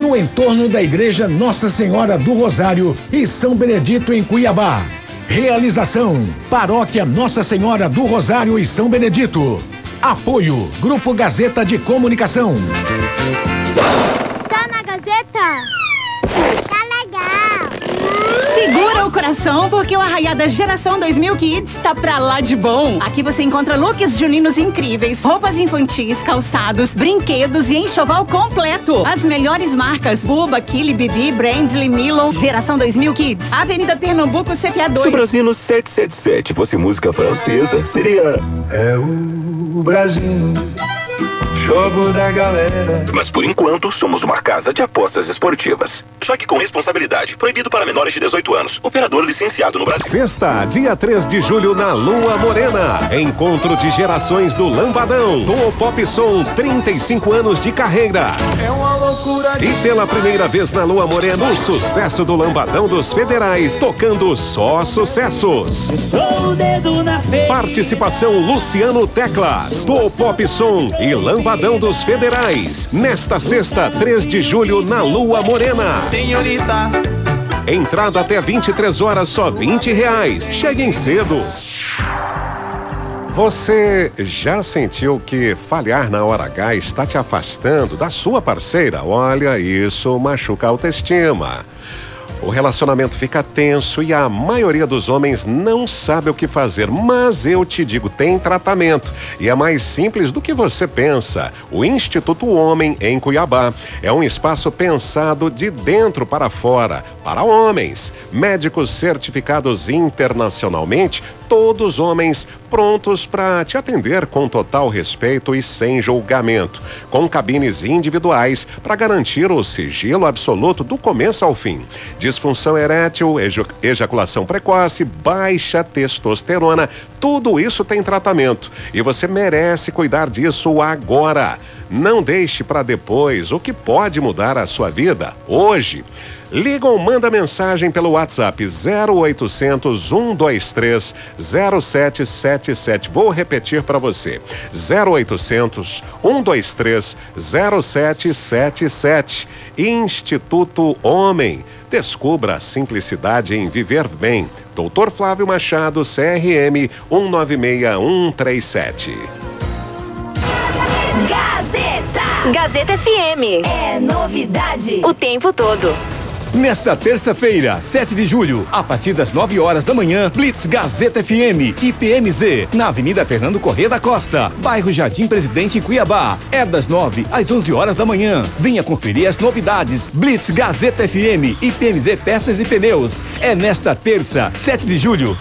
no entorno da Igreja Nossa Senhora do Rosário e São Benedito em Cuiabá. Realização: Paróquia Nossa Senhora do Rosário e São Benedito. Apoio: Grupo Gazeta de Comunicação. Tá na Gazeta? Tá legal. Segura o coração, porque o Arraiada Geração 2000 Kids tá pra lá de bom. Aqui você encontra looks juninos incríveis, roupas infantis, calçados, brinquedos e enxoval completo. As melhores marcas: Buba, Kili, Bibi, Brandly, Milon. Geração 2000 Kids, Avenida Pernambuco, CPA 2. Se o Brasil 777 fosse música francesa, seria... É o Brasil, jogo da galera. Mas por enquanto, somos uma casa de apostas esportivas. Jogue com responsabilidade. Proibido para menores de 18 anos. Operador licenciado no Brasil. Sexta, dia 3 de julho, na Lua Morena. Encontro de gerações do Lambadão. Do Pop Som, 35 anos de carreira. É uma loucura de... E pela primeira vez na Lua Morena, o sucesso do Lambadão dos Federais, tocando só sucessos. Sou o dedo na feira. Participação: Luciano Teclas, do Pop Som e Lambadão dos Federais. Nesta sexta, 3 de julho, na Lua Morena. Senhorita. Entrada até 23 horas, só R$20. Cheguem cedo. Você já sentiu que falhar na hora H está te afastando da sua parceira? Olha, isso machuca a autoestima. O relacionamento fica tenso e a maioria dos homens não sabe o que fazer. Mas eu te digo, tem tratamento. E é mais simples do que você pensa. O Instituto Homem, em Cuiabá, é um espaço pensado de dentro para fora, para homens. Médicos certificados internacionalmente, todos homens prontos para te atender com total respeito e sem julgamento. Com cabines individuais para garantir o sigilo absoluto do começo ao fim. Disfunção erétil, ejaculação precoce, baixa testosterona, tudo isso tem tratamento. E você merece cuidar disso agora. Não deixe para depois o que pode mudar a sua vida hoje. Liga ou manda mensagem pelo WhatsApp 0800 123 0777. Vou repetir para você. 0800 123 0777. Instituto Homem. Descubra a simplicidade em viver bem. Dr. Flávio Machado, CRM 196137. Gazeta! Gazeta FM. É novidade o tempo todo. Nesta terça-feira, 7 de julho, a partir das 9 horas da manhã, Blitz Gazeta FM e PMZ, na Avenida Fernando Corrêa da Costa, bairro Jardim Presidente, em Cuiabá. É das 9 às 11 horas da manhã. Venha conferir as novidades. Blitz Gazeta FM e PMZ Peças e Pneus. É nesta terça, 7 de julho.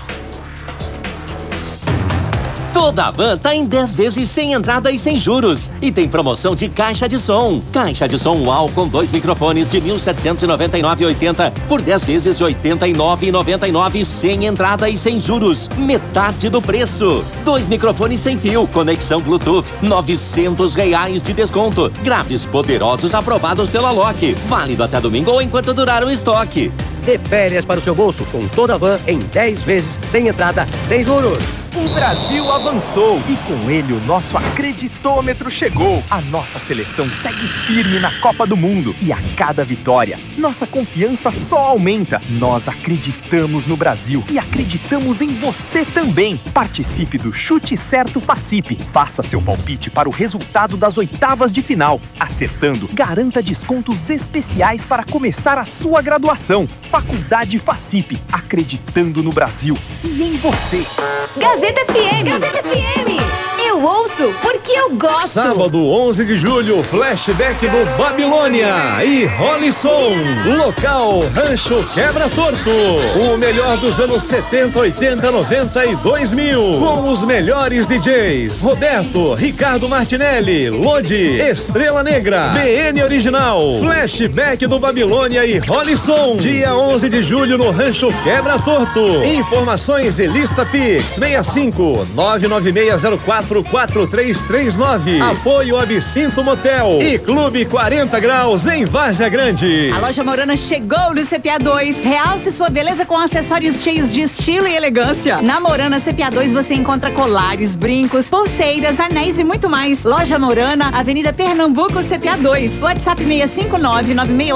Toda a van tá em 10 vezes sem entrada e sem juros. E tem promoção de caixa de som. Caixa de som UAU com 2 microfones de R$ 1.799,80 por 10 vezes de R$ 89,99 sem entrada e sem juros. Metade do preço. 2 microfones sem fio, conexão Bluetooth, R$ 900 de desconto. Graves poderosos aprovados pela Loki. Válido até domingo ou enquanto durar o estoque. Dê férias para o seu bolso com toda a van em 10 vezes sem entrada, sem juros. O Brasil avançou e com ele o nosso acreditômetro chegou. A nossa seleção segue firme na Copa do Mundo e a cada vitória, nossa confiança só aumenta. Nós acreditamos no Brasil e acreditamos em você também. Participe do Chute Certo Facip. Faça seu palpite para o resultado das oitavas de final. Acertando, garanta descontos especiais para começar a sua graduação. Faculdade Facip, acreditando no Brasil e em você. Gazeta FM. Gazeta FM. Eu ouço porque eu gosto. Sábado, 11 de julho, flashback do Babilônia e Rolisson. Local, Rancho Quebra Torto. O melhor dos anos 70, 80, 90 e 2000. Com os melhores DJs. Roberto, Ricardo Martinelli, Lodi, Estrela Negra, BN Original. Flashback do Babilônia e Rolisson. Dia 11 de julho no Rancho Quebra Torto. Informações e lista Pix 65 99604 4339. Apoio Absinto Motel e Clube 40 Graus em Várzea Grande. A loja Morana chegou no CPA 2. Realce sua beleza com acessórios cheios de estilo e elegância. Na Morana CPA 2 você encontra colares, brincos, pulseiras, anéis e muito mais. Loja Morana, Avenida Pernambuco, CPA 2. WhatsApp 65996